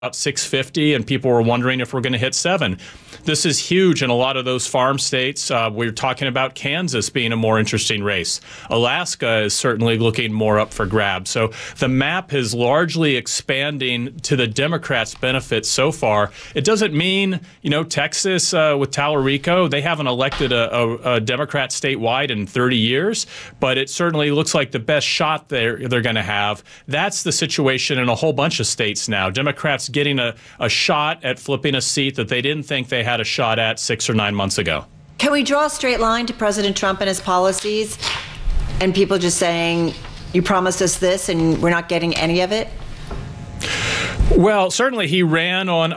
about 650, and people were wondering if we're going to hit 7. This is huge in a lot of those farm states. We're talking about Kansas being a more interesting race. Alaska is certainly looking more up for grabs. So the map is largely expanding to the Democrats' benefit so far. It doesn't mean, Texas with Tallarico, they haven't elected a Democrat statewide in 30 years, but it certainly looks like the best shot they're going to have. That's the situation in a whole bunch of states now. Democrats getting a shot at flipping a seat that they didn't think they had a shot at 6 or 9 months ago. Can we draw a straight line to President Trump and his policies and people just saying, you promised us this and we're not getting any of it? Well, certainly he ran on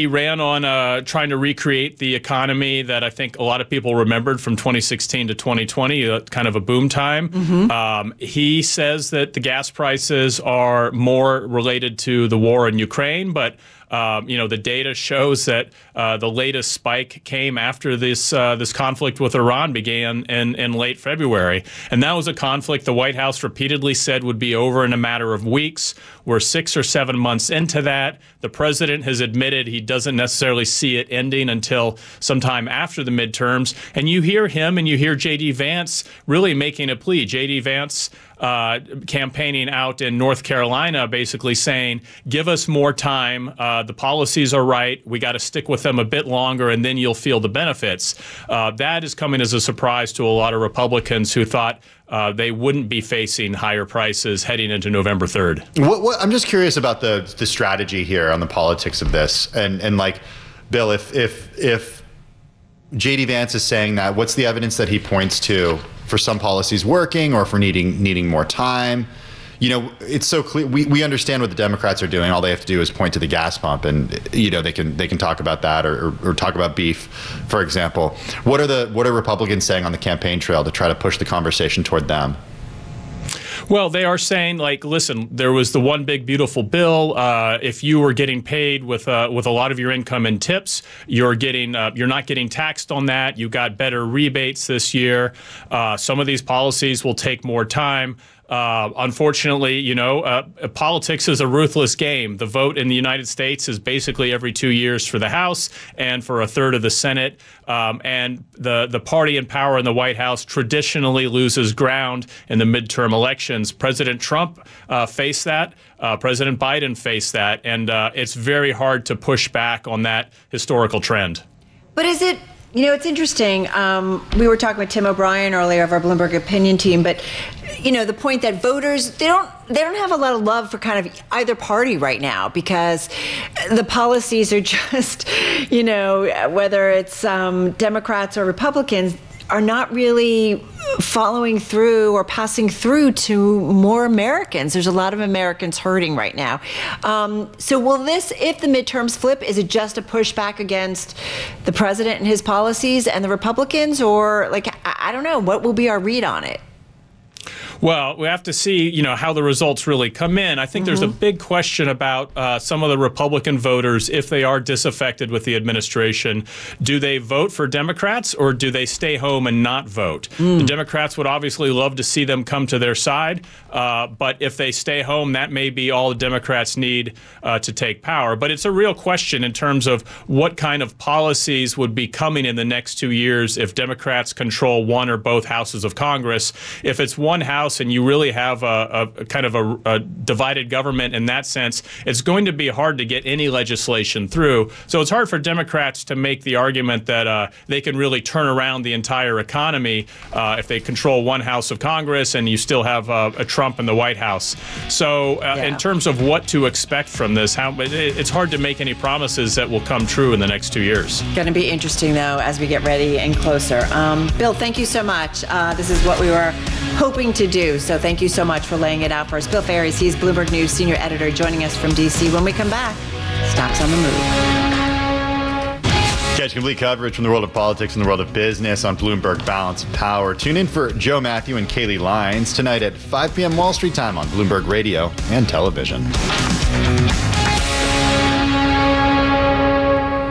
trying to recreate the economy that I think a lot of people remembered from 2016 to 2020, kind of a boom time. Mm-hmm. He says that the gas prices are more related to the war in Ukraine, but the data shows that the latest spike came after this conflict with Iran began in late February. And that was a conflict the White House repeatedly said would be over in a matter of weeks. We're 6 or 7 months into that. The president has admitted he doesn't necessarily see it ending until sometime after the midterms. And you hear him and you hear J.D. Vance really making a plea. J.D. Vance campaigning out in North Carolina, basically saying, give us more time. The policies are right. We got to stick with them a bit longer, and then you'll feel the benefits. That is coming as a surprise to a lot of Republicans who thought they wouldn't be facing higher prices heading into November 3rd. I'm just curious about the strategy here on the politics of this. And like, Bill, if J.D. Vance is saying that, what's the evidence that he points to for some policies working or for needing more time? It's so clear. We understand what the Democrats are doing. All they have to do is point to the gas pump, and they can talk about that or talk about beef, for example. What are Republicans saying on the campaign trail to try to push the conversation toward them? Well, they are saying, listen, there was the one big beautiful bill. If you were getting paid with a lot of your income in tips, you're not getting taxed on that. You got better rebates this year. Some of these policies will take more time. Unfortunately, politics is a ruthless game. The vote in the United States is basically every 2 years for the House and for a third of the Senate. And the party in power in the White House traditionally loses ground in the midterm elections. President Trump faced that. President Biden faced that. And it's very hard to push back on that historical trend. But is it... it's interesting. We were talking with Tim O'Brien earlier of our Bloomberg opinion team, but the point that voters, they don't have a lot of love for kind of either party right now because the policies are just, whether it's Democrats or Republicans, are not really following through or passing through to more Americans. There's a lot of Americans hurting right now. So will this, if the midterms flip, is it just a pushback against the president and his policies and the Republicans? Or I don't know, what will be our read on it? Well, we have to see, how the results really come in. I think there's a big question about some of the Republican voters, if they are disaffected with the administration. Do they vote for Democrats or do they stay home and not vote? The Democrats would obviously love to see them come to their side, but if they stay home, that may be all the Democrats need to take power. But it's a real question in terms of what kind of policies would be coming in the next 2 years if Democrats control one or both houses of Congress. If it's one house and you really have a kind of a divided government in that sense, it's going to be hard to get any legislation through. So it's hard for Democrats to make the argument that they can really turn around the entire economy if they control one house of Congress and you still have a Trump in the White House. So in terms of what to expect from this, it's hard to make any promises that will come true in the next 2 years. Going to be interesting, though, as we get ready and closer. Bill, thank you so much. This is what we were hoping to do. So thank you so much for laying it out for us. Bill Ferries, he's Bloomberg News senior editor, joining us from D.C. When we come back, Stocks on the Move. Catch complete coverage from the world of politics and the world of business on Bloomberg Balance of Power. Tune in for Joe Matthew and Kaylee Lyons tonight at 5 p.m. Wall Street time on Bloomberg Radio and television.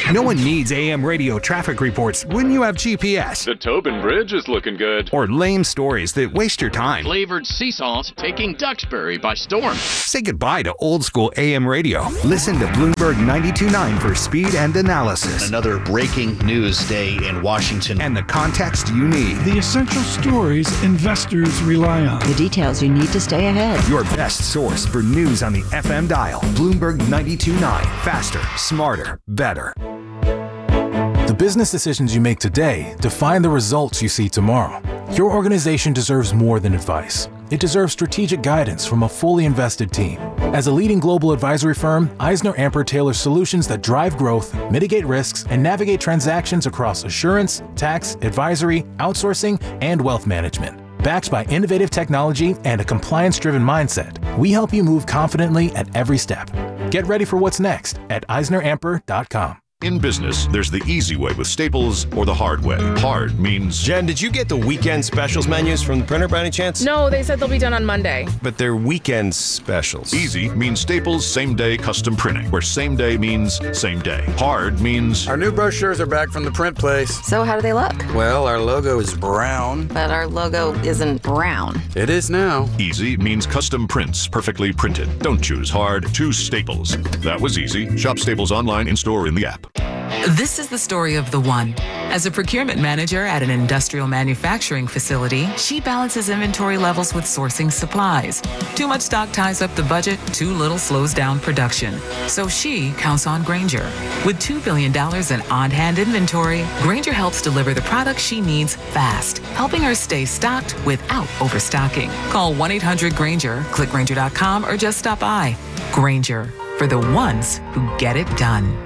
No one needs AM radio traffic reports when you have GPS. The Tobin Bridge is looking good. Or lame stories that waste your time. Flavored sea salt taking Duxbury by storm. Say goodbye to old school AM radio. Listen to Bloomberg 92.9 for speed and analysis. Another breaking news day in Washington. And the context you need. The essential stories investors rely on. The details you need to stay ahead. Your best source for news on the FM dial. Bloomberg 92.9. Faster, smarter, better. The business decisions you make today define the results you see tomorrow. Your organization deserves more than advice. It deserves strategic guidance from a fully invested team. As a leading global advisory firm, EisnerAmper tailors solutions that drive growth, mitigate risks, and navigate transactions across assurance, tax, advisory, outsourcing, and wealth management. Backed by innovative technology and a compliance-driven mindset, we help you move confidently at every step. Get ready for what's next at EisnerAmper.com. In business, there's the easy way with Staples or the hard way. Hard means... Jen, did you get the weekend specials menus from the printer by any chance? No, they said they'll be done on Monday. But they're weekend specials. Easy means Staples same-day custom printing, where same day means same day. Hard means... Our new brochures are back from the print place. So how do they look? Well, our logo is brown. But our logo isn't brown. It is now. Easy means custom prints, perfectly printed. Don't choose hard, choose Staples. That was easy. Shop Staples online, in-store, in the app. This is the story of the one. As a procurement manager at an industrial manufacturing facility, she balances inventory levels with sourcing supplies. Too much stock ties up the budget, too little slows down production. So she counts on Grainger. With $2 billion in on-hand inventory, Grainger helps deliver the products she needs fast, helping her stay stocked without overstocking. Call 1-800-GRAINGER, click Grainger.com, or just stop by. Grainger, for the ones who get it done.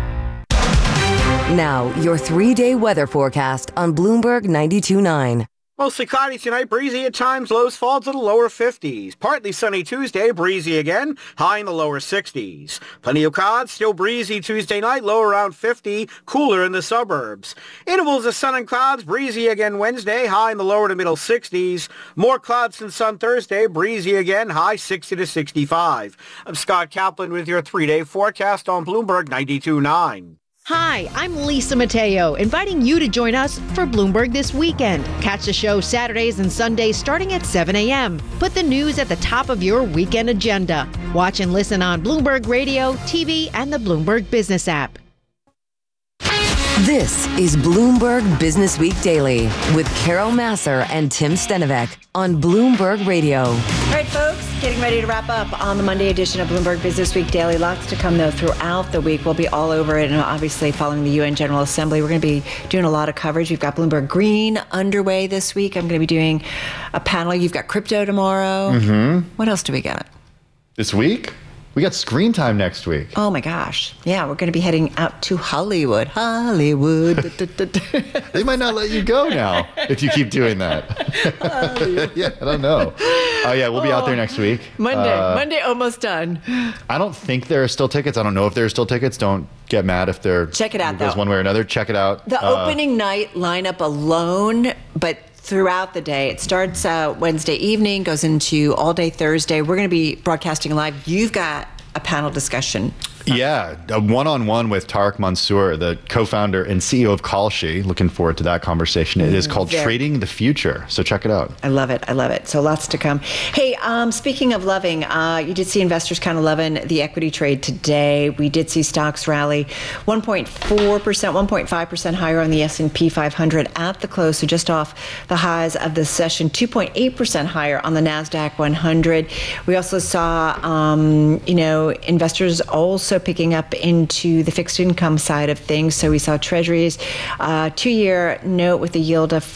Now, your 3-day weather forecast on Bloomberg 92.9. Mostly cloudy tonight, breezy at times, lows fall to the lower 50s. Partly sunny Tuesday, breezy again, high in the lower 60s. Plenty of clouds, still breezy Tuesday night, low around 50, cooler in the suburbs. Intervals of sun and clouds, breezy again Wednesday, high in the lower to middle 60s. More clouds than sun Thursday, breezy again, high 60 to 65. I'm Scott Kaplan with your 3-day forecast on Bloomberg 92.9. Hi, I'm Lisa Mateo, inviting you to join us for Bloomberg This Weekend. Catch the show Saturdays and Sundays starting at 7 a.m. Put the news at the top of your weekend agenda. Watch and listen on Bloomberg Radio, TV, and the Bloomberg Business app. This is Bloomberg Business Week Daily with Carol Massar and Tim Stenovec on Bloomberg Radio. All right, folks, getting ready to wrap up on the Monday edition of Bloomberg Business Week Daily. Lots to come, though, throughout the week. We'll be all over it, and obviously following the UN General Assembly. We're going to be doing a lot of coverage. We've got Bloomberg Green underway this week. I'm going to be doing a panel. You've got crypto tomorrow. Mm-hmm. What else do we got? This week? We got Screen Time next week. Oh, my gosh. Yeah, we're going to be heading out to Hollywood. Hollywood. They might not let you go now if you keep doing that. Yeah, I don't know. Oh, yeah, we'll be out there next week. Monday almost done. I don't think there are still tickets. I don't know if there are still tickets. Don't get mad if they're... Check it out, goes though. one way or another. Check it out. The opening night lineup alone, but throughout the day. It starts Wednesday evening, goes into all day Thursday. We're going to be broadcasting live. You've got a panel discussion. Yeah, a one-on-one with Tariq Mansour, the co-founder and CEO of Kalshi. Looking forward to that conversation. It is called Trading the Future, so check it out. I love it. I love it. So lots to come. Hey, speaking of loving, you did see investors kind of loving the equity trade today. We did see stocks rally 1.4%, 1.5% higher on the S&P 500 at the close, so just off the highs of the session, 2.8% higher on the NASDAQ 100. We also saw, investors also picking up into the fixed income side of things. So we saw Treasuries, 2-year note with a yield of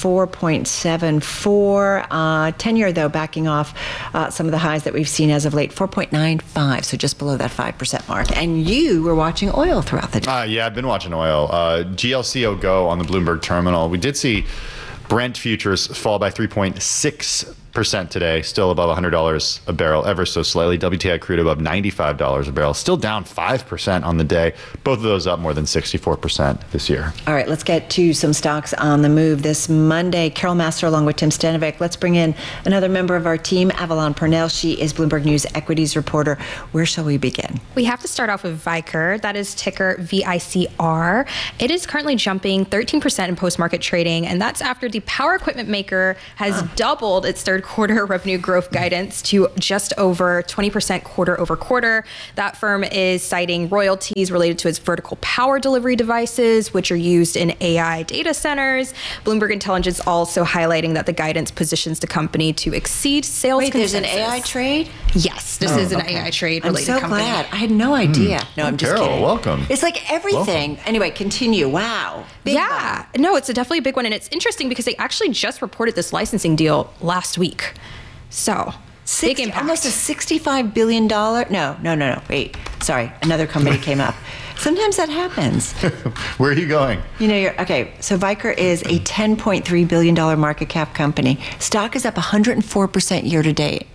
4.74, 10-year though backing off some of the highs that we've seen as of late, 4.95, so just below that 5% mark. And you were watching oil throughout the day. Yeah, I've been watching oil. GLCO Go on the Bloomberg terminal. We did see Brent futures fall by 3.6%. 5% today, still above $100 a barrel, ever so slightly. WTI crude above $95 a barrel, still down 5% on the day. Both of those up more than 64% this year. All right, let's get to some stocks on the move this Monday. Carol Master along with Tim Stanovic. Let's bring in another member of our team, Avalon Purnell. She is Bloomberg News equities reporter. Where shall we begin? We have to start off with Vicor. That is ticker VICR. It is currently jumping 13% in post-market trading, and that's after the power equipment maker has doubled its third quarter revenue growth guidance to just over 20% quarter over quarter. That firm is citing royalties related to its vertical power delivery devices, which are used in AI data centers. Bloomberg Intelligence also highlighting that the guidance positions the company to exceed sales consensus. There's an AI trade? Yes, this is an AI trade related I'm so company. glad. I had no idea. No, I'm just Carol, kidding. welcome. It's like everything. Welcome. Anyway, continue. Wow. Big Yeah, no, it's definitely a big one. And it's interesting because they actually just reported this licensing deal last week. So, big impact. Almost a $65 billion. No. Wait. Sorry. Another company came up. Sometimes that happens. Where are you going? Okay. So Vicor is a $10.3 billion market cap company. Stock is up 104% year to date.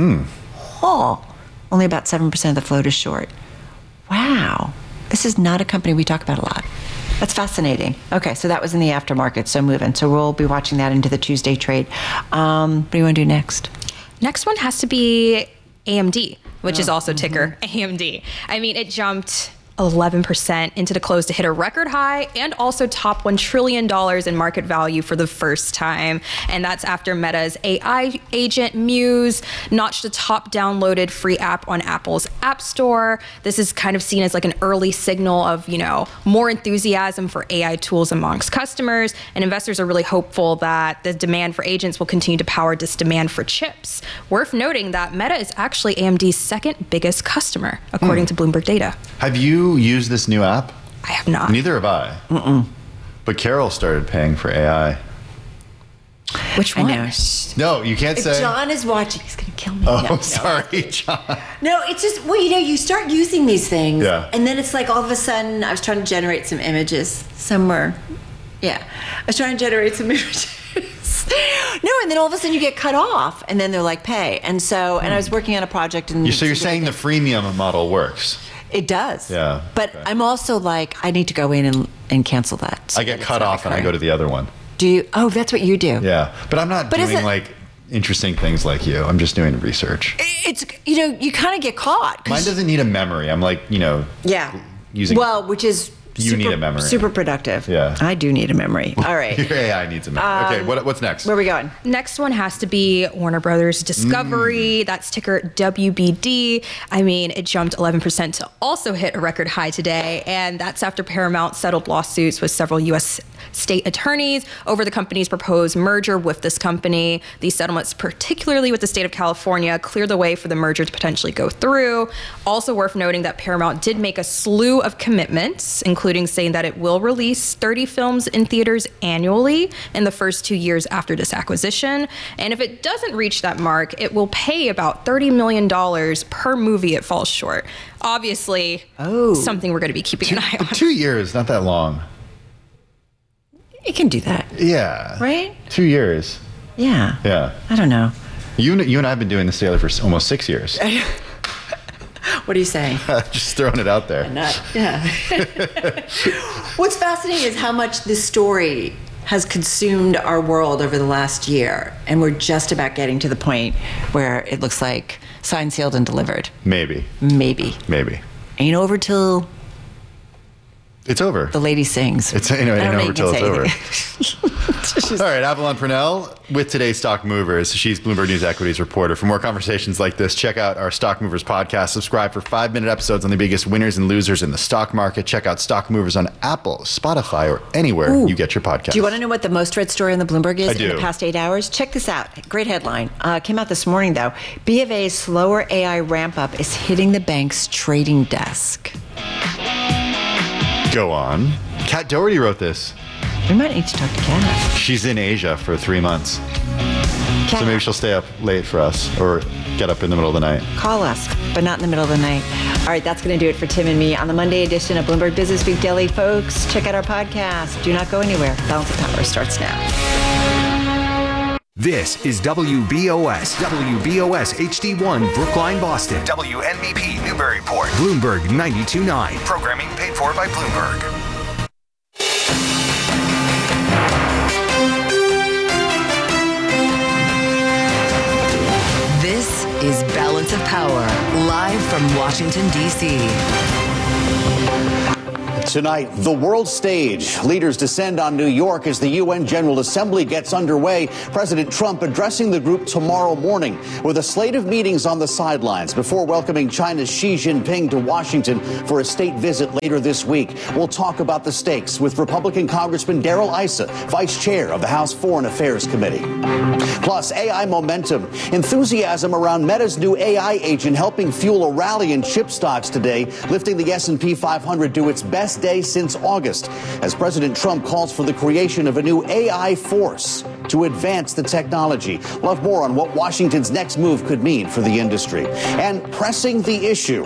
Oh, only about 7% of the float is short. Wow. This is not a company we talk about a lot. That's fascinating. Okay, so that was in the aftermarket, so moving. So we'll be watching that into the Tuesday trade. What do you want to do next? Next one has to be AMD, which is also ticker AMD. I mean, it jumped 11% into the close to hit a record high and also top $1 trillion in market value for the first time. And that's after Meta's AI agent Muse notched the top downloaded free app on Apple's App Store. This is kind of seen as like an early signal of, more enthusiasm for AI tools amongst customers. And investors are really hopeful that the demand for agents will continue to power this demand for chips. Worth noting that Meta is actually AMD's second biggest customer, according to Bloomberg data. Have you used this new app? I have not. Neither have I. But Carol started paying for AI. Which one? I know. No, you can't say. John is watching. He's going to kill me. Oh, sorry, John. No, it's just, you start using these things. Yeah. And then it's like all of a sudden, I was trying to generate some images somewhere. Yeah. I was trying to generate some images. No, and then all of a sudden you get cut off, and then they're like, pay. And so, and I was working on a project. And So you're saying the freemium model works? It does. Yeah. But I'm also like, I need to go in and cancel that. I get cut off and I go to the other one. Do you? Oh, that's what you do. Yeah. But I'm not doing like interesting things like you. I'm just doing research. It's, you kind of get caught. Mine doesn't need a memory. I'm like, yeah. using. Well, which is. You need a memory. Super productive. Yeah. I do need a memory. All right. Your AI needs a memory. Okay, what's next? Where are we going? Next one has to be Warner Brothers Discovery. That's ticker WBD. I mean, it jumped 11% to also hit a record high today. And that's after Paramount settled lawsuits with several U.S. state attorneys over the company's proposed merger with this company. These settlements, particularly with the state of California, clear the way for the merger to potentially go through. Also worth noting that Paramount did make a slew of commitments, including saying that it will release 30 films in theaters annually in the first 2 years after this acquisition. And if it doesn't reach that mark, it will pay about $30 million per movie it falls short. Obviously, something we're going to be keeping an eye on. 2 years, not that long. You can do that. Yeah. Right? 2 years. Yeah. Yeah. I don't know. You and I have been doing this together for almost 6 years. What are you saying? Just throwing it out there. Yeah. What's fascinating is how much this story has consumed our world over the last year. And we're just about getting to the point where it looks like signed, sealed, and delivered. Maybe. Ain't over till... It's over. The lady sings. It's ain't over till it's over. All right, Avalon Purnell with today's Stock Movers. She's Bloomberg News Equities reporter. For more conversations like this, check out our Stock Movers podcast. Subscribe for 5-minute episodes on the biggest winners and losers in the stock market. Check out Stock Movers on Apple, Spotify, or anywhere you get your podcast. Do you want to know what the most read story on the Bloomberg is I do. in the past 8 hours? Check this out. Great headline. Came out this morning, though. B of A's slower AI ramp-up is hitting the bank's trading desk. Go on. Kat Doherty wrote this. We might need to talk to Kat. She's in Asia for 3 months. So maybe she'll stay up late for us or get up in the middle of the night. Call us, but not in the middle of the night. All right, that's going to do it for Tim and me on the Monday edition of Bloomberg Business Week Daily. Folks, check out our podcast. Do not go anywhere. Balance of Power starts now. This is WBOS HD1 Brookline, Boston. WNBP Newburyport. Bloomberg 92.9. Programming paid for by Bloomberg. This is Balance of Power, live from Washington, D.C. Tonight, the world stage. Leaders descend on New York as the UN General Assembly gets underway. President Trump addressing the group tomorrow morning with a slate of meetings on the sidelines before welcoming China's Xi Jinping to Washington for a state visit later this week. We'll talk about the stakes with Republican Congressman Darrell Issa, Vice Chair of the House Foreign Affairs Committee. Plus, AI momentum. Enthusiasm around Meta's new AI agent helping fuel a rally in chip stocks today, lifting the S&P 500 to its best day since August, as President Trump calls for the creation of a new AI force to advance the technology. We'll have more on what Washington's next move could mean for the industry. And pressing the issue,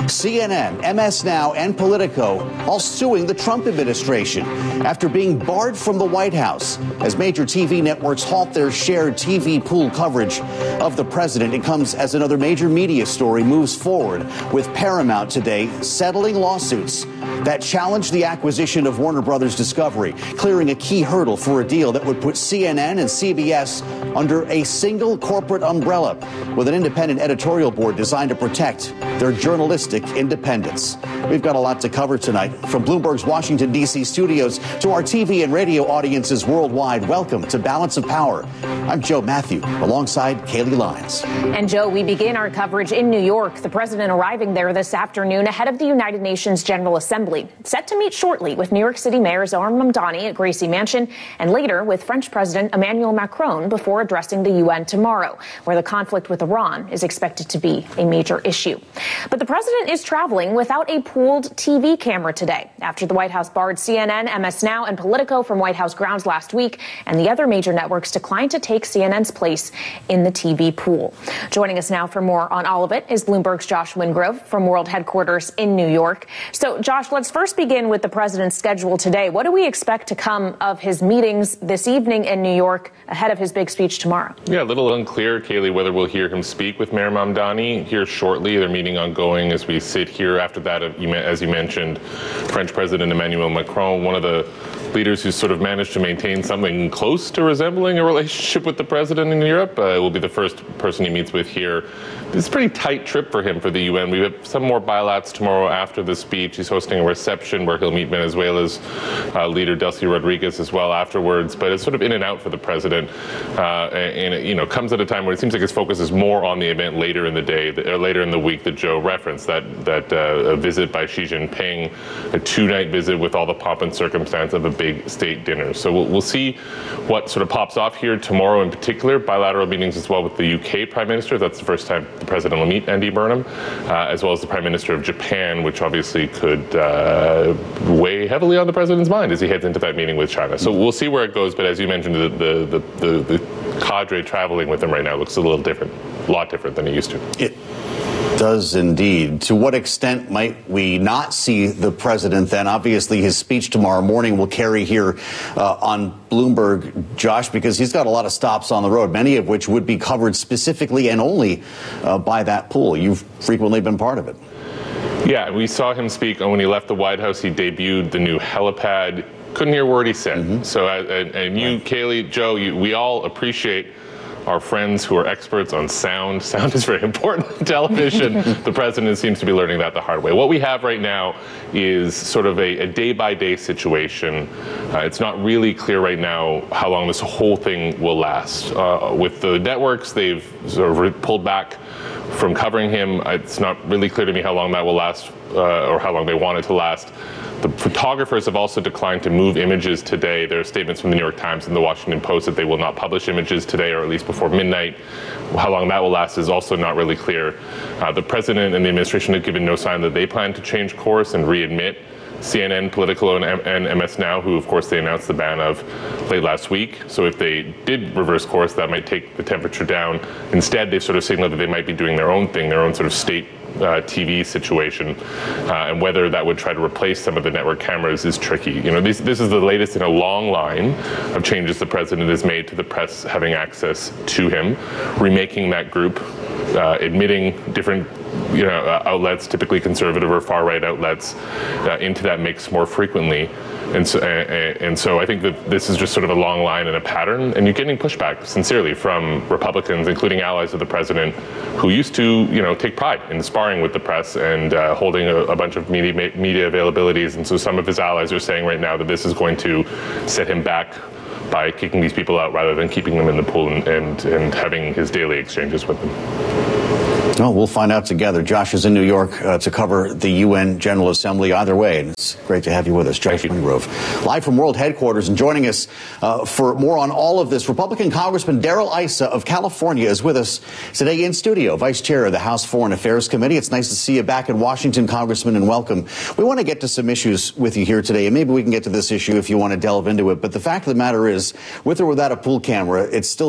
CNN, MS Now, and Politico all suing the Trump administration after being barred from the White House as major TV networks halt their shared TV pool coverage of the president. It comes as another major media story moves forward, with Paramount today settling lawsuits that challenged the acquisition of Warner Brothers Discovery, clearing a key hurdle for a deal that would put CNN and CBS under a single corporate umbrella with an independent editorial board designed to protect their journalistic independence. We've got a lot to cover tonight. From Bloomberg's Washington, D.C. studios to our TV and radio audiences worldwide, welcome to Balance of Power. I'm Joe Matthew, alongside Kaylee Lyons. And Joe, we begin our coverage in New York. The president arriving there this afternoon ahead of the United Nations General Assembly, set to meet shortly with New York City Mayor Zohran Mamdani at Gracie Mansion, and later with French President Emmanuel Macron before addressing the UN tomorrow, where the conflict with Iran is expected to be a major issue. But the president is traveling without a pooled TV camera today, after the White House barred CNN, MS Now, and Politico from White House grounds last week, and the other major networks declined to take CNN's place in the TV pool. Joining us now for more on all of it is Bloomberg's Josh Wingrove from World Headquarters in New York. So, Josh, let's first begin with the president's schedule today. What do we expect to come of his meetings this evening in New York ahead of his big speech tomorrow? Yeah, a little unclear, Kaylee, whether we'll hear him speak with Mayor Mamdani here shortly. Their meeting ongoing as we sit here. After that, as you mentioned, French President Emmanuel Macron, one of the leaders who's sort of managed to maintain something close to resembling a relationship with the president in Europe, will be the first person he meets with here. It's a pretty tight trip for him for the UN. We have some more bilats tomorrow after the speech. He's hosting a reception where he'll meet Venezuela's leader Delcy Rodriguez as well afterwards. But it's sort of in and out for the president, and it comes at a time where it seems like his focus is more on the event later in the day, or later in the week that Joe referenced. That a visit by Xi Jinping, a 2-night visit with all the pomp and circumstance of a big state dinner. So we'll see what sort of pops off here tomorrow. In particular, bilateral meetings as well with the UK Prime Minister. That's the first time the president will meet Andy Burnham, as well as the Prime Minister of Japan, which obviously could weigh heavily on the president's mind as he heads into that meeting with China. So we'll see where it goes. But as you mentioned, the cadre traveling with him right now looks a lot different than it used to. It does indeed. To what extent might we not see the president then? Obviously, his speech tomorrow morning will carry here on Bloomberg, Josh, because he's got a lot of stops on the road, many of which would be covered specifically and only by that pool. You've frequently been part of it. Yeah, we saw him speak when he left the White House. He debuted the new helipad. Couldn't hear a word he said. Mm-hmm. So, and you, Kaylee, Joe, we all appreciate our friends who are experts on sound. Sound is very important in television. The president seems to be learning that the hard way. What we have right now is sort of a day-by-day situation. It's not really clear right now how long this whole thing will last. With the networks, they've sort of pulled back from covering him. It's not really clear to me how long that will last, or how long they want it to last. The photographers have also declined to move images today. There are statements from the New York Times and the Washington Post that they will not publish images today, or at least before midnight. How long that will last is also not really clear. The president and the administration have given no sign that they plan to change course and readmit CNN, Politico, and MS Now, who, of course, they announced the ban of late last week. So if they did reverse course, that might take the temperature down. Instead, they've sort of signaled that they might be doing their own thing, their own sort of state TV situation, and whether that would try to replace some of the network cameras is tricky. This is the latest in a long line of changes the president has made to the press having access to him, remaking that group, admitting different outlets, typically conservative or far-right outlets, into that mix more frequently. And so I think that this is just sort of a long line and a pattern, and you're getting pushback, sincerely, from Republicans, including allies of the president, who used to, take pride in sparring with the press and holding a bunch of media availabilities. And so some of his allies are saying right now that this is going to set him back by kicking these people out rather than keeping them in the pool and having his daily exchanges with them. Well, we'll find out together. Josh is in New York to cover the UN General Assembly. Either way, and it's great to have you with us. Josh Wingrove, live from World Headquarters, and joining us for more on all of this, Republican Congressman Darrell Issa of California is with us today in studio, Vice Chair of the House Foreign Affairs Committee. It's nice to see you back in Washington, Congressman, and welcome. We want to get to some issues with you here today, and maybe we can get to this issue if you want to delve into it. But the fact of the matter is, with or without a pool camera, it's still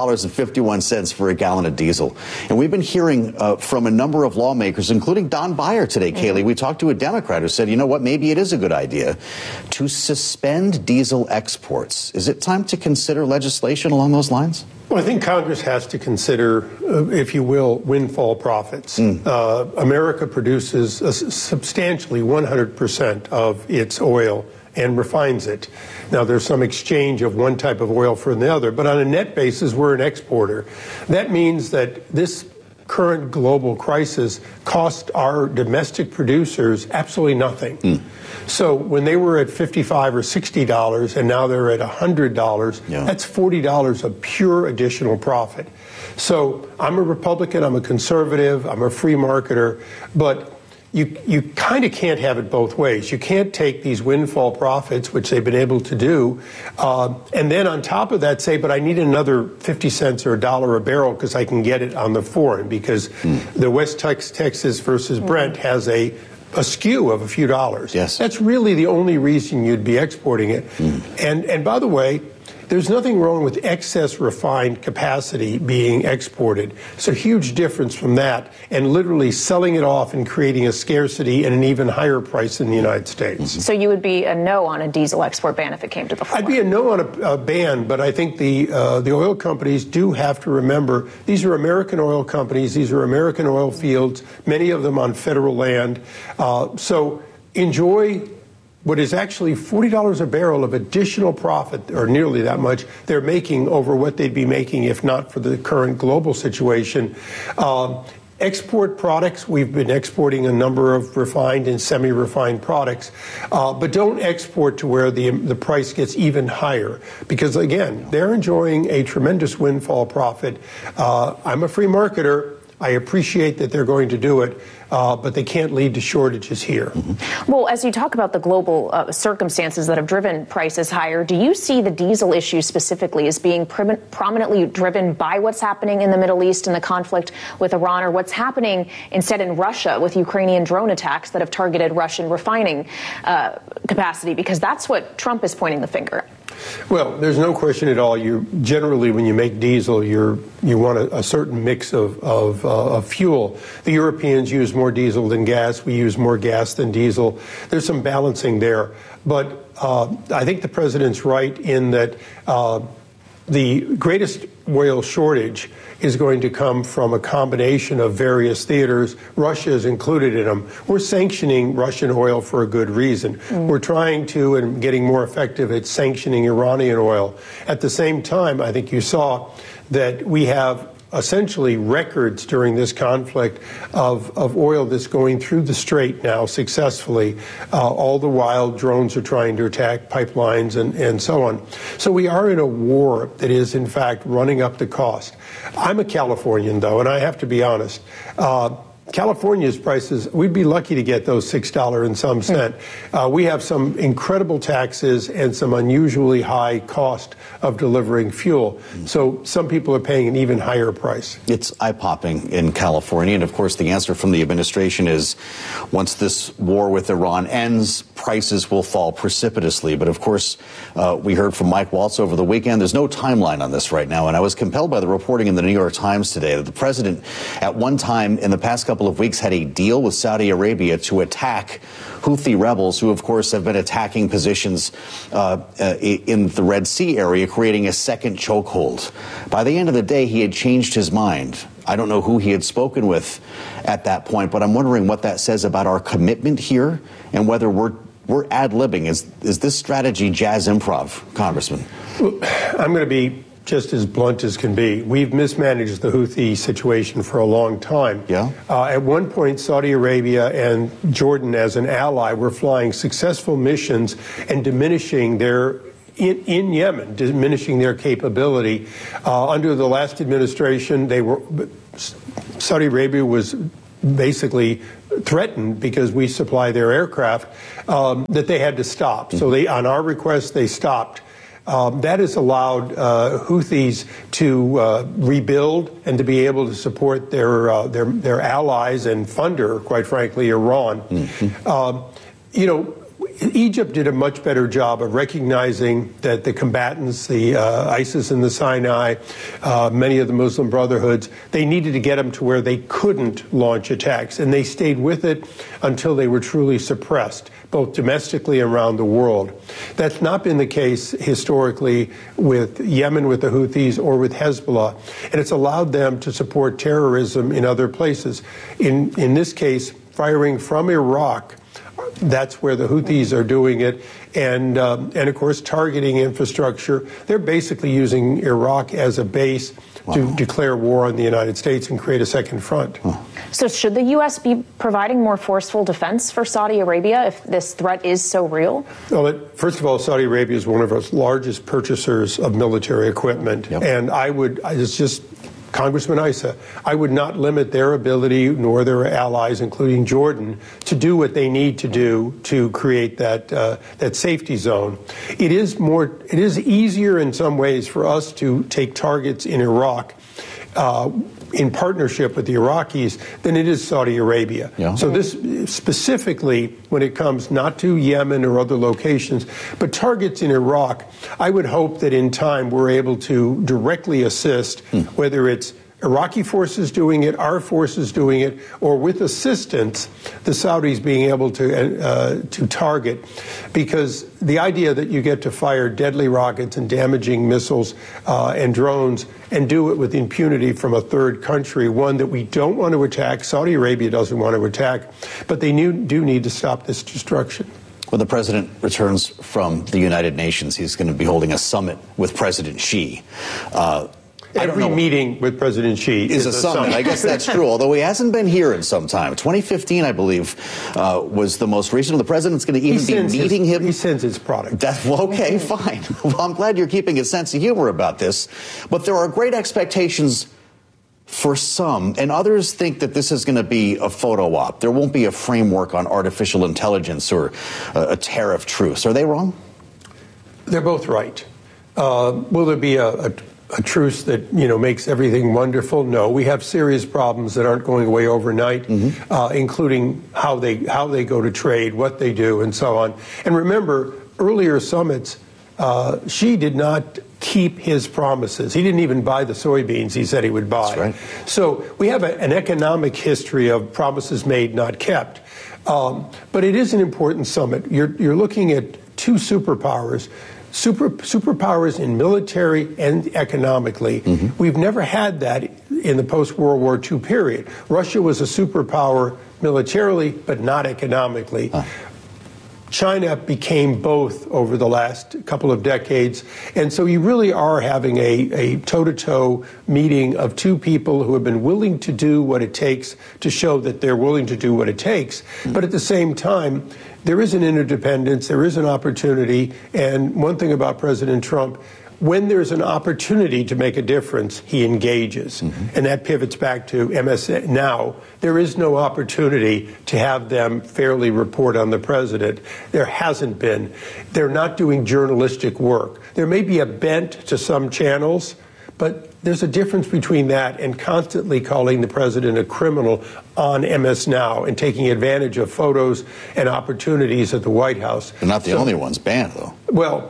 $6.51 for a gallon of diesel. And we've been hearing from a number of lawmakers, including Don Beyer today, Kaylee. We talked to a Democrat who said, you know what, maybe it is a good idea to suspend diesel exports. Is it time to consider legislation along those lines? Well, I think Congress has to consider, if you will, windfall profits. America produces substantially 100% of its oil and refines it. Now, there's some exchange of one type of oil for the other, but on a net basis, we're an exporter. That means that this current global crisis cost our domestic producers absolutely nothing. So when they were at $55 or $60 and now they're at $100, that's $40 of pure additional profit. So I'm a Republican, I'm a conservative, I'm a free marketer, but you kind of can't have it both ways. You can't take these windfall profits, which they've been able to do, and then on top of that say, but I need another 50 cents or $1 a barrel because I can get it on the foreign, because the West Texas versus Brent has a skew of a few dollars. Yes. That's really the only reason you'd be exporting it. And by the way, there's nothing wrong with excess refined capacity being exported. It's a huge difference from that and literally selling it off and creating a scarcity and an even higher price in the United States. So you would be a no on a diesel export ban if it came to the floor? I'd be a no on a ban, but I think the oil companies do have to remember these are American oil companies, these are American oil fields, many of them on federal land. So enjoy what is actually $40 a barrel of additional profit, or nearly that much, they're making over what they'd be making if not for the current global situation. Export products, we've been exporting a number of refined and semi-refined products, but don't export to where the price gets even higher, because again, they're enjoying a tremendous windfall profit. I'm a free marketer. I appreciate that they're going to do it, but they can't lead to shortages here. Well, as you talk about the global circumstances that have driven prices higher, do you see the diesel issue specifically as being prominently driven by what's happening in the Middle East and the conflict with Iran, or what's happening instead in Russia with Ukrainian drone attacks that have targeted Russian refining capacity? Because that's what Trump is pointing the finger at. Well, there's no question at all. You generally, when you make diesel, you want a certain mix of fuel. The Europeans use more diesel than gas. We use more gas than diesel. There's some balancing there. But I think the president's right in that the greatest oil shortage is going to come from a combination of various theaters. Russia is included in them. We're sanctioning Russian oil for a good reason. We're trying to and getting more effective at sanctioning Iranian oil. At the same time, I think you saw that we have essentially records during this conflict of oil that's going through the strait now successfully. All the while, drones are trying to attack pipelines and so on. So we are in a war that is, in fact, running up the cost. I'm a Californian, though, and I have to be honest. California's prices, we'd be lucky to get those $6 and some cent. We have some incredible taxes and some unusually high cost of delivering fuel. So some people are paying an even higher price. It's eye-popping in California. And of course, the answer from the administration is once this war with Iran ends, prices will fall precipitously. But of course, we heard from Mike Waltz over the weekend. There's no timeline on this right now. And I was compelled by the reporting in the New York Times today that the president, at one time in the past couple couple of weeks had a deal with Saudi Arabia to attack Houthi rebels who, of course, have been attacking positions in the Red Sea area, creating a second chokehold. By the end of the day, he had changed his mind. I don't know who he had spoken with at that point, but I'm wondering what that says about our commitment here and whether we're ad-libbing. Is this strategy jazz improv, Congressman? I'm going to be just as blunt as can be. We've mismanaged the Houthi situation for a long time. Yeah. At one point, Saudi Arabia and Jordan, as an ally, were flying successful missions and diminishing their in Yemen, diminishing their capability. Under the last administration, Saudi Arabia was basically threatened because we supply their aircraft that they had to stop. So on our request, they stopped. That has allowed Houthis to rebuild and to be able to support their allies and funder, quite frankly, Iran. Egypt did a much better job of recognizing that the combatants, the ISIS in the Sinai, many of the Muslim Brotherhoods, they needed to get them to where they couldn't launch attacks. And they stayed with it until they were truly suppressed, both domestically and around the world. That's not been the case historically with Yemen, with the Houthis, or with Hezbollah. And it's allowed them to support terrorism in other places. In this case, firing from Iraq, that's where the Houthis are doing it, and of course targeting infrastructure. They're basically using Iraq as a base to declare war on the United States and create a second front. So should the U.S. be providing more forceful defense for Saudi Arabia if this threat is so real? Well, first of all, Saudi Arabia is one of our largest purchasers of military equipment, and it's just Congressman Issa, I would not limit their ability, nor their allies, including Jordan, to do what they need to do to create that safety zone. It is easier in some ways for us to take targets in Iraq in partnership with the Iraqis than it is Saudi Arabia. So this specifically, when it comes not to Yemen or other locations, but targets in Iraq, I would hope that in time we're able to directly assist, whether it's Iraqi forces doing it, our forces doing it, or with assistance, the Saudis being able to target. Because the idea that you get to fire deadly rockets and damaging missiles and drones and do it with impunity from a third country, one that we don't want to attack, Saudi Arabia doesn't want to attack, but they do need to stop this destruction. When the president returns from the United Nations, he's going to be holding a summit with President Xi. Every meeting with President Xi is a summit. I guess that's true, although he hasn't been here in some time. 2015, I believe, was the most recent. The president's going to even be meeting him. He sends his product. Okay, fine. Well, I'm glad you're keeping a sense of humor about this. But there are great expectations for some, and others think that this is going to be a photo op. There won't be a framework on artificial intelligence or a tariff truce. Are they wrong? They're both right. Will there be a truce that makes everything wonderful? No, we have serious problems that aren't going away overnight, including how they go to trade, what they do, and so on. And remember, earlier summits, Xi did not keep his promises. He didn't even buy the soybeans he said he would buy. That's right. So we have an economic history of promises made, not kept. But it is an important summit. You're looking at two superpowers. Superpowers in military and economically. We've never had that in the post-World War II period. Russia was a superpower militarily, but not economically. China became both over the last couple of decades. And so you really are having a toe-to-toe meeting of two people who have been willing to do what it takes to show that they're willing to do what it takes. But at the same time, there is an interdependence, there is an opportunity. And one thing about President Trump, when there's an opportunity to make a difference, he engages. And that pivots back to MS Now. There is no opportunity to have them fairly report on the president. There hasn't been. They're not doing journalistic work. There may be a bent to some channels, but there's a difference between that and constantly calling the president a criminal on MS Now and taking advantage of photos and opportunities at the White House. They're not the only ones banned, though. Well,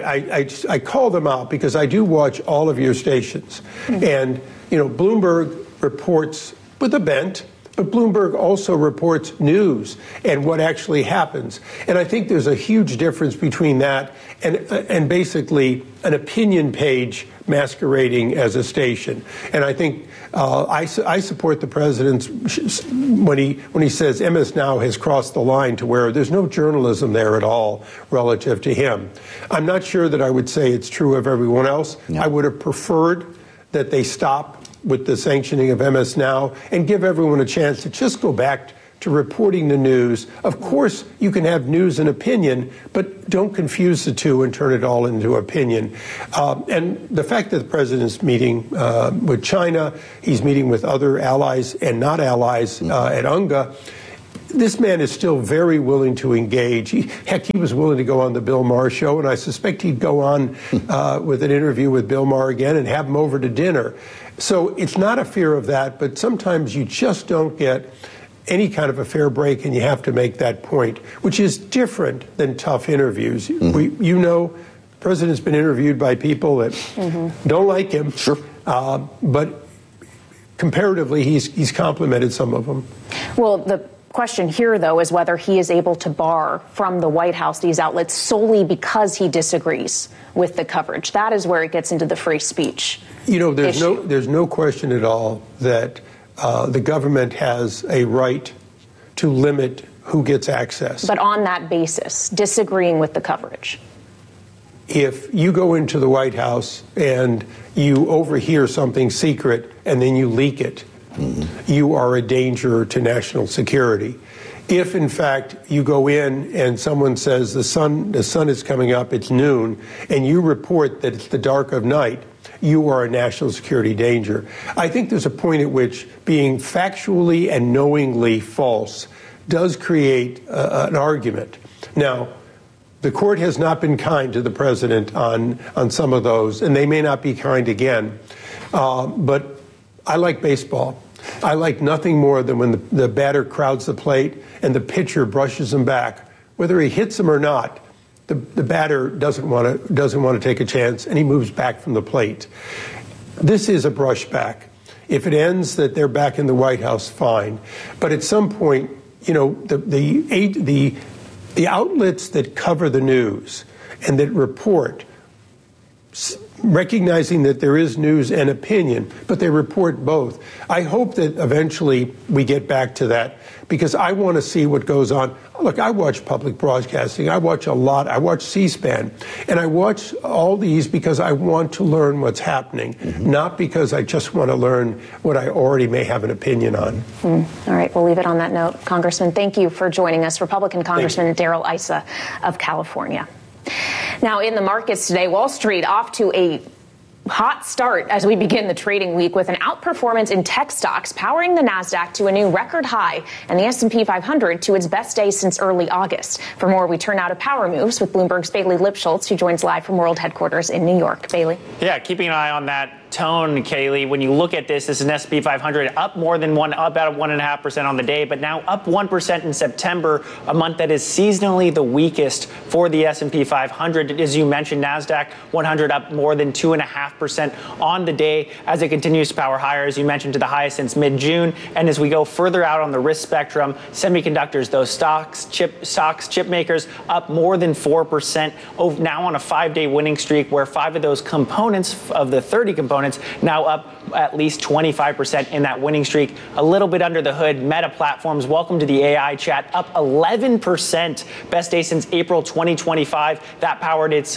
I call them out because I do watch all of your stations. And, Bloomberg reports with a bent, But Bloomberg also reports news and what actually happens. And I think there's a huge difference between that and basically an opinion page masquerading as a station. And I think I support the president's when he says MS Now has crossed the line to where there's no journalism there at all relative to him. I'm not sure that I would say it's true of everyone else. I would have preferred that they stop with the sanctioning of MS Now and give everyone a chance to just go back to reporting the news. Of course, you can have news and opinion, but don't confuse the two and turn it all into opinion. And the fact that the president's meeting with China, he's meeting with other allies and not allies at UNGA, this man is still very willing to engage. He was willing to go on the Bill Maher show, and I suspect he'd go on with an interview with Bill Maher again and have him over to dinner. So it's not a fear of that, but sometimes you just don't get any kind of a fair break, and you have to make that point, which is different than tough interviews. The president's been interviewed by people that don't like him, but comparatively, he's complimented some of them. Well, the question here, though, is whether he is able to bar from the White House these outlets solely because he disagrees with the coverage. That is where it gets into the free speech. There's no question at all that the government has a right to limit who gets access. But on that basis, disagreeing with the coverage. If you go into the White House and you overhear something secret and then you leak it, you are a danger to national security. If, in fact, you go in and someone says the sun is coming up, it's noon, and you report that it's the dark of night, you are a national security danger. I think there's a point at which being factually and knowingly false does create an argument. Now, the court has not been kind to the president on some of those, and they may not be kind again. But I like baseball. I like nothing more than when the batter crowds the plate and the pitcher brushes him back. Whether he hits him or not, the batter doesn't want to take a chance, and he moves back from the plate. This is a brushback. If it ends that they're back in the White House, fine. But at some point, the outlets that cover the news and that report, recognizing that there is news and opinion, but they report both. I hope that eventually we get back to that, because I want to see what goes on. Look, I watch public broadcasting. I watch a lot. I watch C-SPAN. And I watch all these because I want to learn what's happening, not because I just want to learn what I already may have an opinion on. All right, we'll leave it on that note. Congressman, thank you for joining us. Republican Congressman Darrell Issa of California. Now, in the markets today, Wall Street off to a hot start as we begin the trading week with an outperformance in tech stocks powering the Nasdaq to a new record high and the S&P 500 to its best day since early August. For more, we turn now to Power Moves with Bloomberg's Bailey Lipschultz, who joins live from World Headquarters in New York. Bailey. Yeah, keeping an eye on that tone, Kaylee. When you look at this is an S&P 500 up more than about 1.5% on the day, but now up 1% in September, a month that is seasonally the weakest for the S&P 500. As you mentioned, Nasdaq 100 up more than 2.5% on the day as it continues to power higher, as you mentioned, to the highest since mid-June. And as we go further out on the risk spectrum, semiconductors, those stocks, chip makers up more than 4%, now on a 5-day winning streak, where 5 of those components of the 30 components now up at least 25% in that winning streak. A little bit under the hood, Meta Platforms, welcome to the AI chat, up 11%, best day since April 2025. That powered its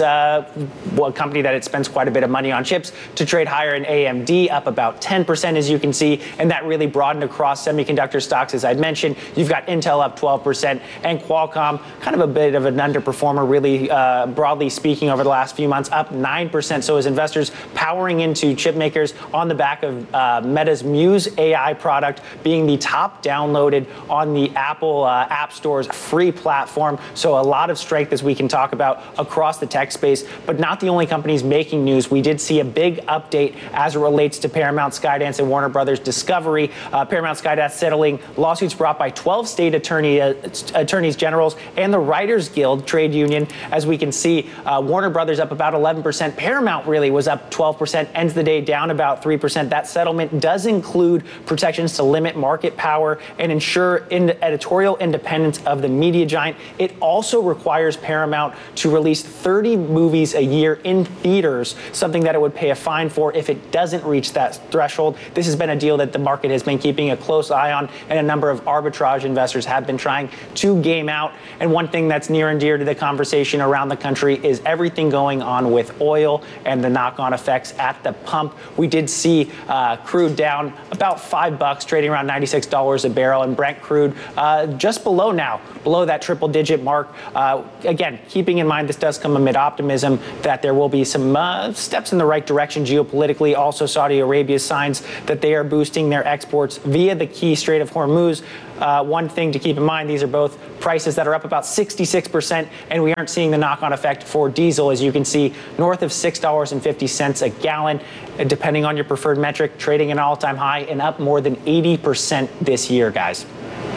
company that it spends quite a bit of money on chips to trade higher, in AMD, up about 10%, as you can see, and that really broadened across semiconductor stocks, as I mentioned. You've got Intel up 12%, and Qualcomm, kind of a bit of an underperformer, really broadly speaking, over the last few months, up 9%. So as investors powering into chip makers on the back of Meta's Muse AI product being the top downloaded on the Apple App Store's free platform. So a lot of strength, as we can talk about, across the tech space, but not the only companies making news. We did see see a big update as it relates to Paramount, Skydance, and Warner Brothers Discovery. Paramount, Skydance settling lawsuits brought by 12 state attorneys generals and the Writers Guild trade union. As we can see, Warner Brothers up about 11%. Paramount really was up 12%, ends the day down about 3%. That settlement does include protections to limit market power and ensure editorial independence of the media giant. It also requires Paramount to release 30 movies a year in theaters, something that it would pay a fine for if it doesn't reach that threshold. This has been a deal that the market has been keeping a close eye on, and a number of arbitrage investors have been trying to game out. And one thing that's near and dear to the conversation around the country is everything going on with oil and the knock-on effects at the pump. We did see crude down about $5, trading around $96 a barrel, and Brent crude just below that triple-digit mark. Again, keeping in mind this does come amid optimism that there will be some steps in the right direction geopolitically. Also, Saudi Arabia's signs that they are boosting their exports via the key Strait of Hormuz. One thing to keep in mind, these are both prices that are up about 66%, and we aren't seeing the knock-on effect for diesel, as you can see, north of $6.50 a gallon, depending on your preferred metric, trading an all-time high and up more than 80% this year, guys.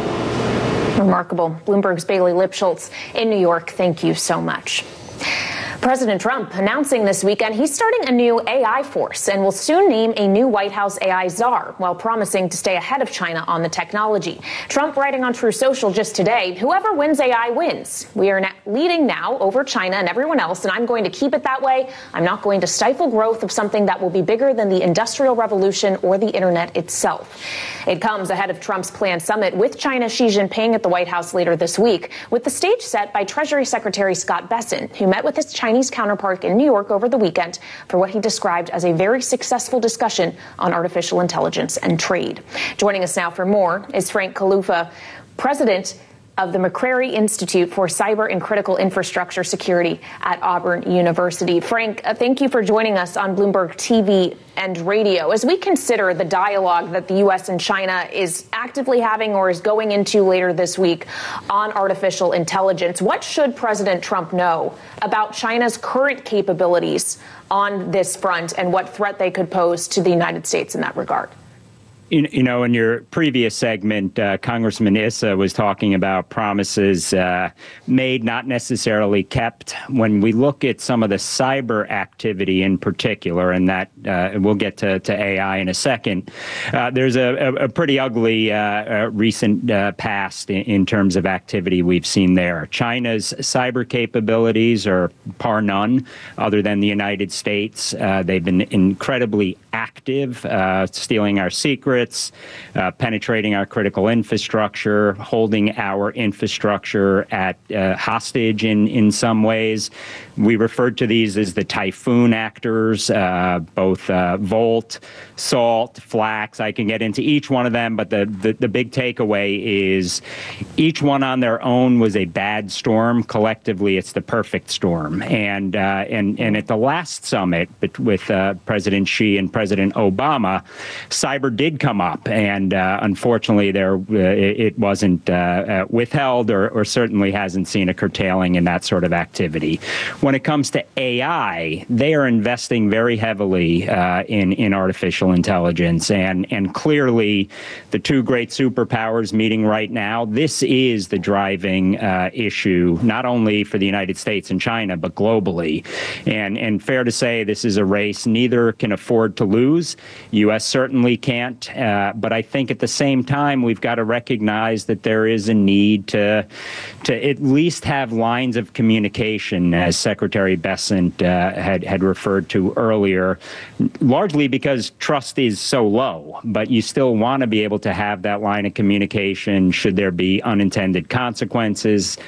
Remarkable. Bloomberg's Bailey Lipschultz in New York, thank you so much. President Trump announcing this weekend he's starting a new AI force and will soon name a new White House AI czar, while promising to stay ahead of China on the technology. Trump writing on True Social just today, whoever wins AI wins. We are leading now over China and everyone else, and I'm going to keep it that way. I'm not going to stifle growth of something that will be bigger than the Industrial Revolution or the internet itself. It comes ahead of Trump's planned summit with China's Xi Jinping at the White House later this week, with the stage set by Treasury Secretary Scott Bessent, who met with his Chinese counterpart in New York over the weekend for what he described as a very successful discussion on artificial intelligence and trade. Joining us now for more is Frank Kalufa, president of the McCrary Institute for Cyber and Critical Infrastructure Security at Auburn University. Frank, thank you for joining us on Bloomberg TV and radio. As we consider the dialogue that the U.S. and China is actively having or is going into later this week on artificial intelligence, what should President Trump know about China's current capabilities on this front and what threat they could pose to the United States in that regard? You know, in your previous segment, Congressman Issa was talking about promises made, not necessarily kept. When we look at some of the cyber activity in particular, and that we'll get to AI in a second, there's a pretty ugly recent past in terms of activity we've seen there. China's cyber capabilities are par none other than the United States. They've been incredibly active, stealing our secrets, penetrating our critical infrastructure, holding our infrastructure at hostage in some ways. We referred to these as the typhoon actors, both Volt, Salt, Flax. I can get into each one of them, but the big takeaway is each one on their own was a bad storm. Collectively, it's the perfect storm. And at the last summit with President Xi and President Obama, cyber did come up, and unfortunately, it wasn't withheld, or certainly hasn't seen a curtailing in that sort of activity. When it comes to AI, they are investing very heavily in artificial intelligence, and clearly, the two great superpowers meeting right now, this is the driving issue, not only for the United States and China, but globally. And fair to say, this is a race neither can afford to lose. U.S. certainly can't, but I think at the same time, we've got to recognize that there is a need to at least have lines of communication, as Secretary Bessent had referred to earlier, largely because trust is so low, but you still want to be able to have that line of communication should there be unintended consequences.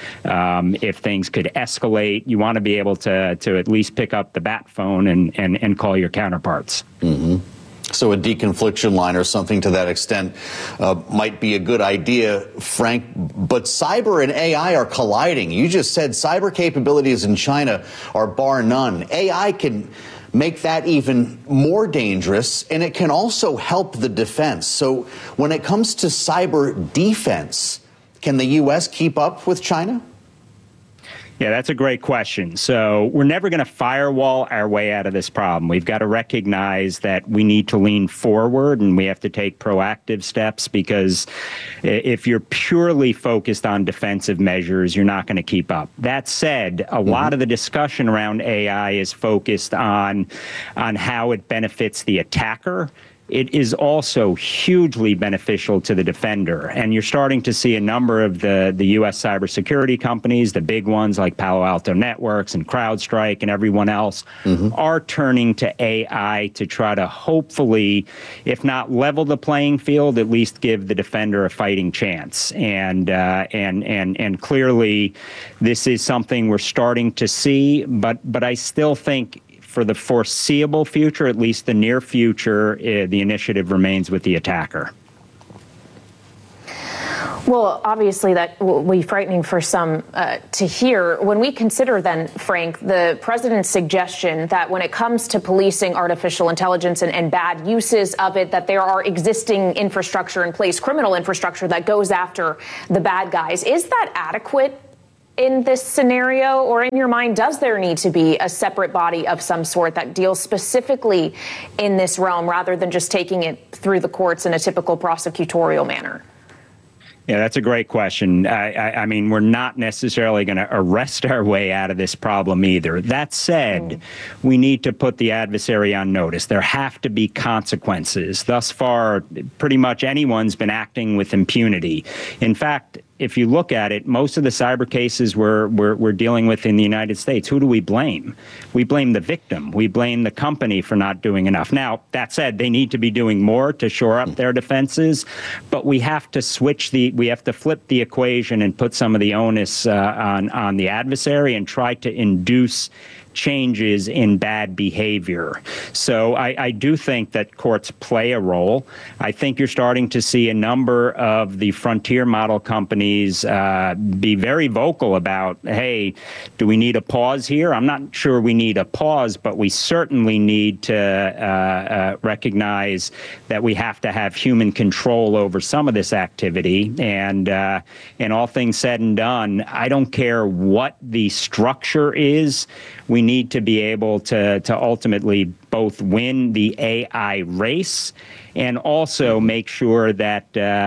If things could escalate, you want to be able to at least pick up the bat phone and call your counterparts. Mm-hmm. So a deconfliction line or something to that extent might be a good idea, Frank. But cyber and AI are colliding. You just said cyber capabilities in China are bar none. AI can make that even more dangerous, and it can also help the defense. So when it comes to cyber defense, can the U.S. keep up with China? Yeah, that's a great question. So we're never going to firewall our way out of this problem. We've got to recognize that we need to lean forward and we have to take proactive steps, because if you're purely focused on defensive measures, you're not going to keep up. That said, a lot of the discussion around AI is focused on how it benefits the attacker. It is also hugely beneficial to the defender. And you're starting to see a number of the U.S. cybersecurity companies, the big ones like Palo Alto Networks and CrowdStrike and everyone else, are turning to AI to try to hopefully, if not level the playing field, at least give the defender a fighting chance. And clearly, this is something we're starting to see, but I still think for the foreseeable future, at least the near future, the initiative remains with the attacker. Well, obviously that will be frightening for some to hear. When we consider then, Frank, the president's suggestion that when it comes to policing artificial intelligence and bad uses of it, that there are existing infrastructure in place, criminal infrastructure that goes after the bad guys, is that adequate in this scenario? Or in your mind, does there need to be a separate body of some sort that deals specifically in this realm rather than just taking it through the courts in a typical prosecutorial manner? Yeah, that's a great question. I mean, we're not necessarily going to arrest our way out of this problem either. That said, we need to put the adversary on notice. There have to be consequences. Thus far, pretty much anyone's been acting with impunity. In fact, if you look at it, most of the cyber cases we're dealing with in the United States, who do we blame? We blame the victim. We blame the company for not doing enough. Now, that said, they need to be doing more to shore up their defenses, but we have to we have to flip the equation and put some of the onus on the adversary and try to induce changes in bad behavior. So I do think that courts play a role. I think you're starting to see a number of the frontier model companies be very vocal about, hey, do we need a pause here? I'm not sure we need a pause, but we certainly need to recognize that we have to have human control over some of this activity. And all things said and done, I don't care what the structure is. We need to be able to ultimately both win the AI race and also make sure that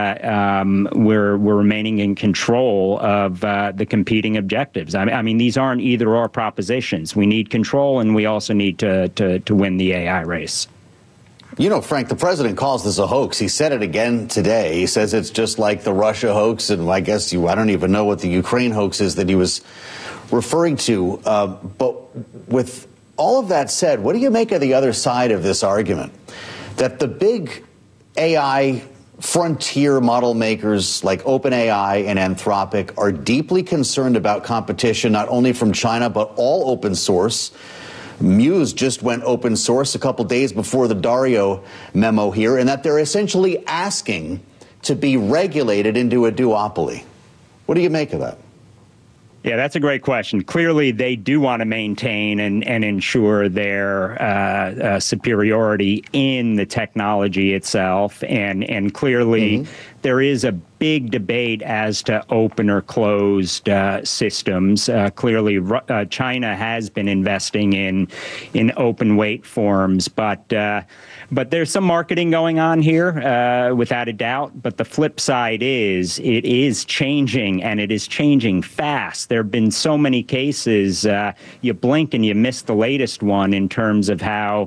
we're remaining in control of the competing objectives. I mean, these aren't either-or propositions. We need control, and we also need to win the AI race. You know, Frank, the president calls this a hoax. He said it again today. He says it's just like the Russia hoax, and I guess I don't even know what the Ukraine hoax is that he was referring to. But with all of that said, what do you make of the other side of this argument? That the big AI frontier model makers like OpenAI and Anthropic are deeply concerned about competition, not only from China, but all open source. Muse just went open source a couple days before the Dario memo here, and that they're essentially asking to be regulated into a duopoly. What do you make of that? Yeah, that's a great question. Clearly, they do want to maintain and ensure their superiority in the technology itself. And clearly, there is a big debate as to open or closed systems. Clearly, China has been investing in open weight forms, but there's some marketing going on here, without a doubt. But the flip side is it is changing, and it is changing fast. There have been so many cases, you blink and you miss the latest one in terms of how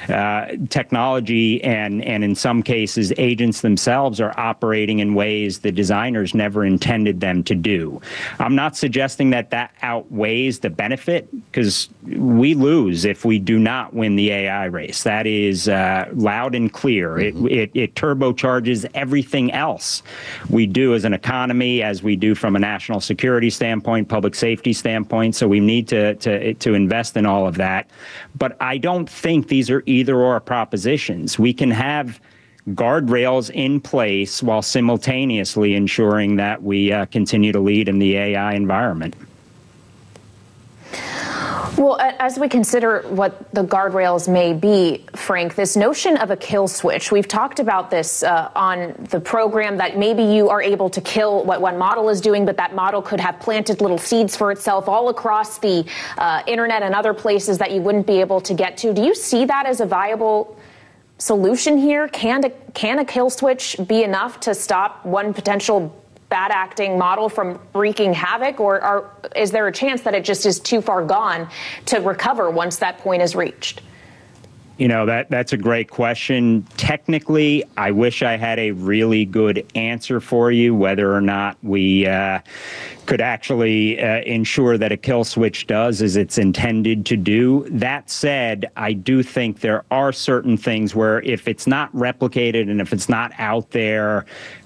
technology and in some cases agents themselves are operating in ways the designers never intended them to do. I'm not suggesting that outweighs the benefit, because we lose if we do not win the AI race. That is loud and clear. It turbocharges everything else we do as an economy, as we do from a national security standpoint, public safety standpoint. So we need to invest in all of that. But I don't think these are either-or propositions. We can have guardrails in place while simultaneously ensuring that we continue to lead in the AI environment. Well, as we consider what the guardrails may be, Frank, this notion of a kill switch, we've talked about this on the program, that maybe you are able to kill what one model is doing, but that model could have planted little seeds for itself all across the internet and other places that you wouldn't be able to get to. Do you see that as a viable solution here? Can a kill switch be enough to stop one potential bad acting model from wreaking havoc, or is there a chance that it just is too far gone to recover once that point is reached? You know, that's a great question. Technically, I wish I had a really good answer for you, whether or not we could actually ensure that a kill switch does as it's intended to do. That said, I do think there are certain things where if it's not replicated and if it's not out there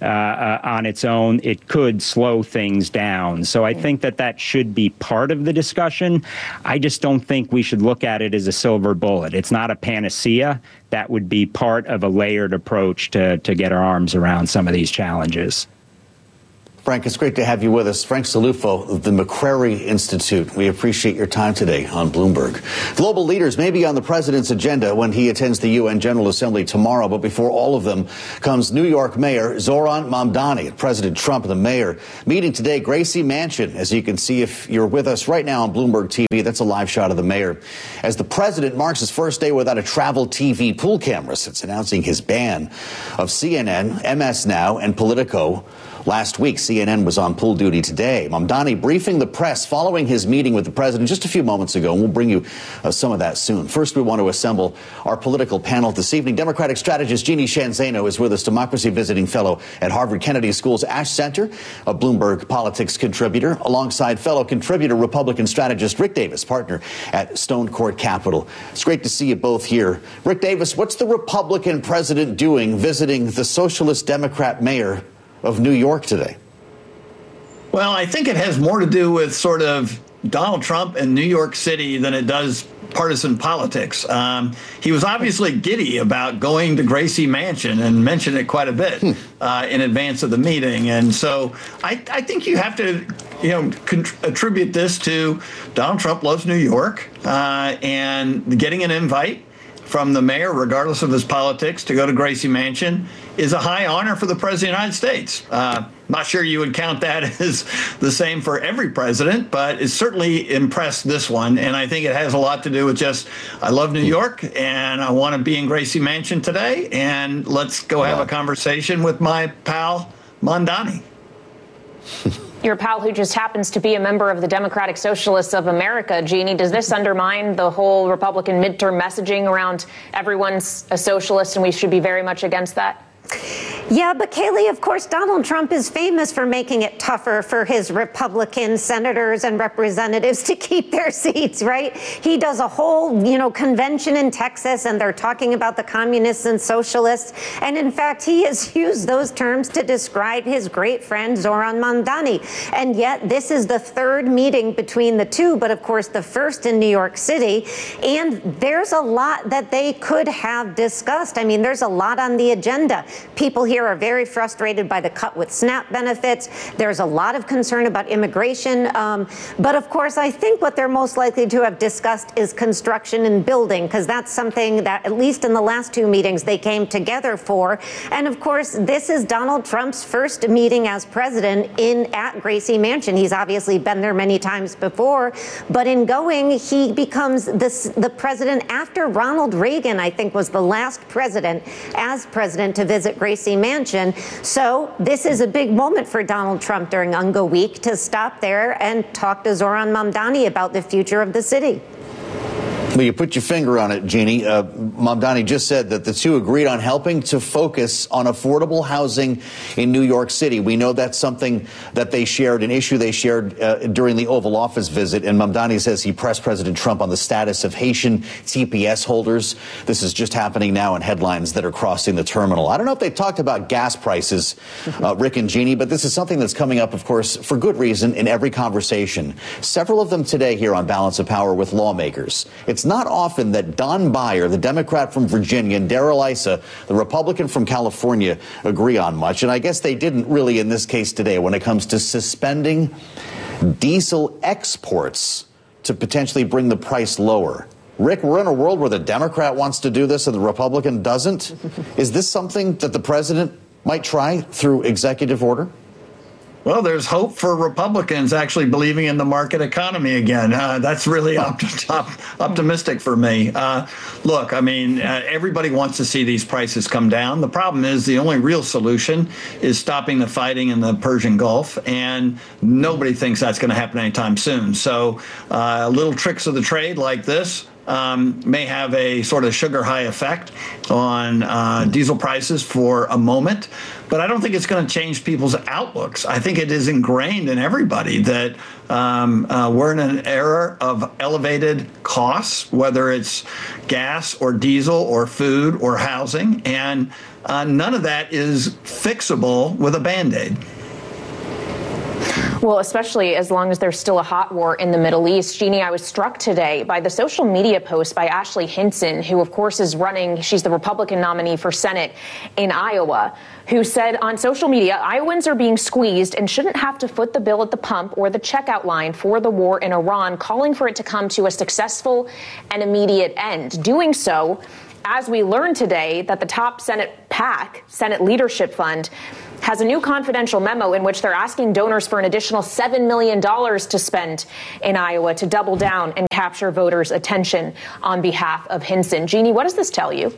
on its own, it could slow things down. So I think that should be part of the discussion. I just don't think we should look at it as a silver bullet. It's not a panacea. That would be part of a layered approach to get our arms around some of these challenges. Frank, it's great to have you with us. Frank Cillufo of the McCrary Institute. We appreciate your time today on Bloomberg. Global leaders may be on the president's agenda when he attends the UN General Assembly tomorrow, but before all of them comes New York Mayor Zoran Mamdani. President Trump and the mayor meeting today, Gracie Mansion. As you can see, if you're with us right now on Bloomberg TV, that's a live shot of the mayor. As the president marks his first day without a travel TV pool camera since announcing his ban of CNN, MS Now, and Politico last week. CNN was on pool duty today. Mamdani briefing the press following his meeting with the president just a few moments ago, and we'll bring you some of that soon. First, we want to assemble our political panel this evening. Democratic strategist Jeannie Sheehan Zaino is with us, democracy visiting fellow at Harvard Kennedy School's Ash Center, a Bloomberg Politics contributor, alongside fellow contributor Republican strategist Rick Davis, partner at Stone Court Capital. It's great to see you both here. Rick Davis, what's the Republican president doing visiting the Socialist Democrat mayor of New York today? Well, I think it has more to do with sort of Donald Trump and New York City than it does partisan politics. He was obviously giddy about going to Gracie Mansion and mentioned it quite a bit in advance of the meeting. And so I think you have to, attribute this to Donald Trump loves New York and getting an invite from the mayor, regardless of his politics, to go to Gracie Mansion is a high honor for the President of the United States. Not sure you would count that as the same for every president, but it certainly impressed this one. And I think it has a lot to do with just, I love New York and I want to be in Gracie Mansion today. And let's go have a conversation with my pal, Mamdani. Your pal who just happens to be a member of the Democratic Socialists of America, Jeannie, does this undermine the whole Republican midterm messaging around everyone's a socialist and we should be very much against that? Yeah, but Kayleigh, of course, Donald Trump is famous for making it tougher for his Republican senators and representatives to keep their seats, right? He does a whole, convention in Texas, and they're talking about the communists and socialists. And in fact, he has used those terms to describe his great friend Zoran Mamdani. And yet, this is the third meeting between the two, but of course, the first in New York City. And there's a lot that they could have discussed. I mean, there's a lot on the agenda. People here are very frustrated by the cut with SNAP benefits. There's a lot of concern about immigration. But of course, I think what they're most likely to have discussed is construction and building, because that's something that, at least in the last two meetings, they came together for. And of course, this is Donald Trump's first meeting as president at Gracie Mansion. He's obviously been there many times before, but in going, he becomes the president after Ronald Reagan, I think, was the last president as president to visit Gracie Mansion. So this is a big moment for Donald Trump during UNGA week to stop there and talk to Zoran Mamdani about the future of the city. Well, you put your finger on it, Jeannie. Mamdani just said that the two agreed on helping to focus on affordable housing in New York City. We know that's something that they shared, an issue they shared during the Oval Office visit. And Mamdani says he pressed President Trump on the status of Haitian TPS holders. This is just happening now in headlines that are crossing the terminal. I don't know if they talked about gas prices, Rick and Jeannie, but this is something that's coming up, of course, for good reason in every conversation. Several of them today here on Balance of Power with lawmakers. It's not often that Don Beyer, the Democrat from Virginia, and Darrell Issa, the Republican from California, agree on much. And I guess they didn't really in this case today when it comes to suspending diesel exports to potentially bring the price lower. Rick, we're in a world where the Democrat wants to do this and the Republican doesn't. Is this something that the president might try through executive order? Well, there's hope for Republicans actually believing in the market economy again. That's really optimistic for me. Look, I mean, everybody wants to see these prices come down. The problem is the only real solution is stopping the fighting in the Persian Gulf, and nobody thinks that's going to happen anytime soon. So little tricks of the trade like this may have a sort of sugar high effect on diesel prices for a moment, but I don't think it's going to change people's outlooks. I think it is ingrained in everybody that we're in an era of elevated costs, whether it's gas or diesel or food or housing, and none of that is fixable with a Band-Aid. Well, especially as long as there's still a hot war in the Middle East. Jeannie, I was struck today by the social media post by Ashley Hinson, who, of course, is running. She's the Republican nominee for Senate in Iowa, who said on social media, Iowans are being squeezed and shouldn't have to foot the bill at the pump or the checkout line for the war in Iran, calling for it to come to a successful and immediate end. Doing so, as we learned today, that the top Senate PAC, Senate Leadership Fund, has a new confidential memo in which they're asking donors for an additional $7 million to spend in Iowa to double down and capture voters' attention on behalf of Hinson. Jeannie, what does this tell you?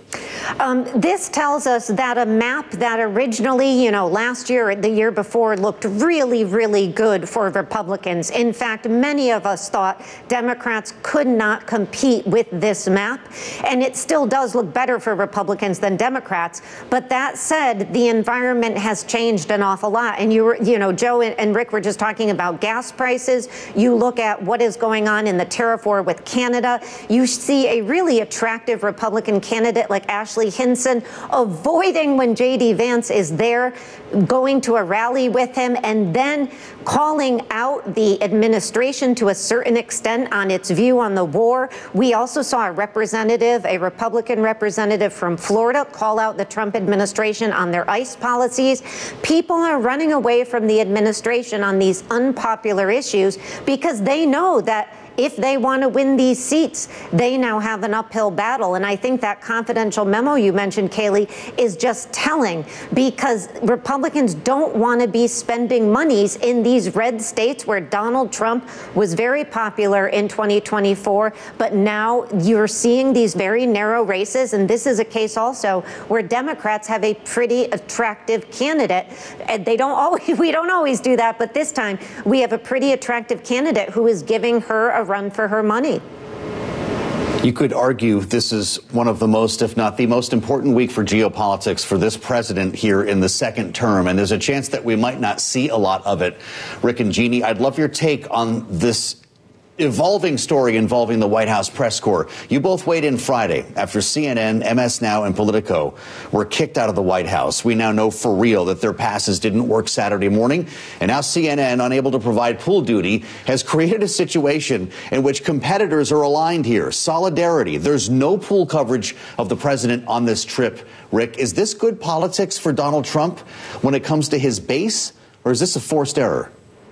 This tells us that a map that originally, last year or the year before looked really, really good for Republicans. In fact, many of us thought Democrats could not compete with this map, and it still does look better for Republicans than Democrats. But that said, the environment has changed an awful lot. And Joe and Rick were just talking about gas prices. You look at what is going on in the tariff war with Canada. You see a really attractive Republican candidate like Ashley Hinson avoiding when J.D. Vance is there, going to a rally with him, and then calling out the administration to a certain extent on its view on the war. We also saw a Republican representative from Florida, call out the Trump administration on their ICE policies. People are running away from the administration on these unpopular issues because they know that if they want to win these seats, they now have an uphill battle. And I think that confidential memo you mentioned, Kayleigh, is just telling, because Republicans don't want to be spending monies in these red states where Donald Trump was very popular in 2024. But now you're seeing these very narrow races. And this is a case also where Democrats have a pretty attractive candidate. And we don't always do that. But this time we have a pretty attractive candidate who is giving her a run for her money. You could argue this is one of the most, if not the most important week for geopolitics for this president here in the second term. And there's a chance that we might not see a lot of it. Rick and Jeannie, I'd love your take on this evolving story involving the White House press corps. You both weighed in Friday after CNN, MS Now, and Politico were kicked out of the White House. We now know for real that their passes didn't work Saturday morning. And now CNN, unable to provide pool duty, has created a situation in which competitors are aligned here. Solidarity. There's no pool coverage of the president on this trip. Rick, is this good politics for Donald Trump when it comes to his base, or is this a forced error?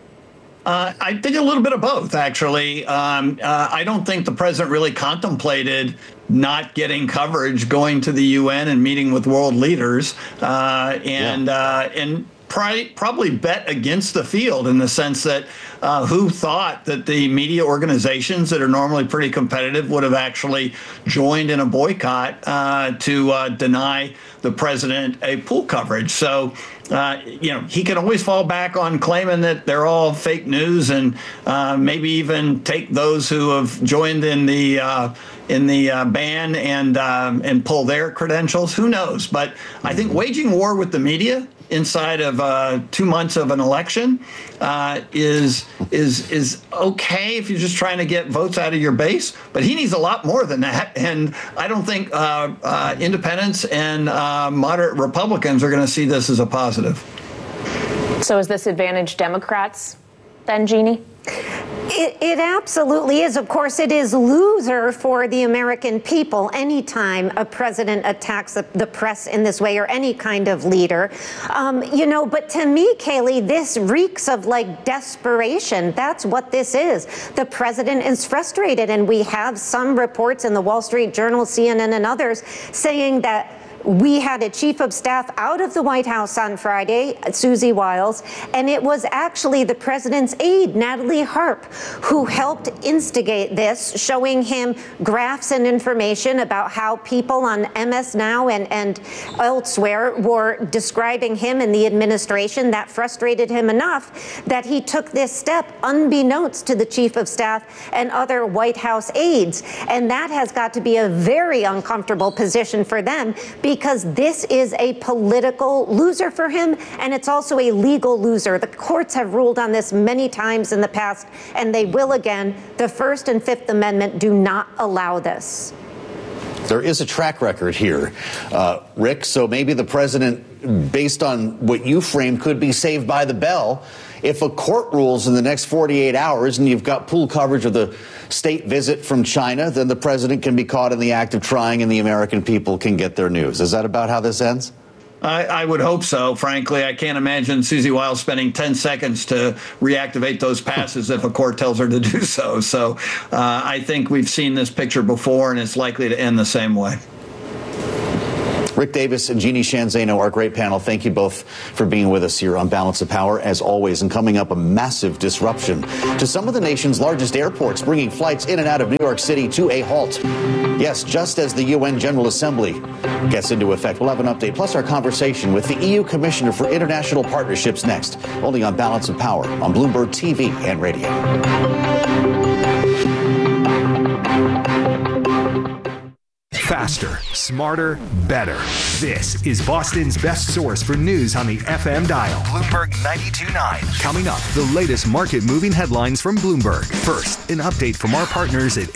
I think a little bit of both, actually. I don't think the president really contemplated not getting coverage, going to the UN and meeting with world leaders, and probably bet against the field in the sense that who thought that the media organizations that are normally pretty competitive would have actually joined in a boycott to deny the president a pool coverage. So, he can always fall back on claiming that they're all fake news and maybe even take those who have joined in the ban and pull their credentials. Who knows? But I think waging war with the media inside of 2 months of an election is okay if you're just trying to get votes out of your base, but he needs a lot more than that. And I don't think independents and moderate Republicans are going to see this as a positive. So is this advantage Democrats then, Jeannie? It absolutely is. Of course, it is loser for the American people anytime a president attacks the press in this way or any kind of leader. But to me, Kayleigh, this reeks of like desperation. That's what this is. The president is frustrated, and we have some reports in the Wall Street Journal, CNN, and others saying that we had a chief of staff out of the White House on Friday, Susie Wiles, and it was actually the president's aide, Natalie Harp, who helped instigate this, showing him graphs and information about how people on MS Now and elsewhere were describing him and the administration. That frustrated him enough that he took this step unbeknownst to the chief of staff and other White House aides. And that has got to be a very uncomfortable position for them, because this is a political loser for him, and it's also a legal loser. The courts have ruled on this many times in the past, and they will again. The First and Fifth Amendment do not allow this. There is a track record here, Rick, so maybe the president, based on what you framed, could be saved by the bell. If a court rules in the next 48 hours and you've got pool coverage of the state visit from China, then the president can be caught in the act of trying and the American people can get their news. Is that about how this ends? I would hope so. Frankly, I can't imagine Susie Wiles spending 10 seconds to reactivate those passes if a court tells her to do so. So I think we've seen this picture before, and it's likely to end the same way. Rick Davis and Jeannie Sheehan Zaino, our great panel. Thank you both for being with us here on Balance of Power, as always. And coming up, a massive disruption to some of the nation's largest airports, bringing flights in and out of New York City to a halt. Yes, just as the UN General Assembly gets into effect. We'll have an update, plus our conversation with the EU Commissioner for International Partnerships next, only on Balance of Power on Bloomberg TV and radio. Faster, smarter, better. This is Boston's best source for news on the FM dial. Bloomberg 92.9. Coming up, the latest market-moving headlines from Bloomberg. First, an update from our partners at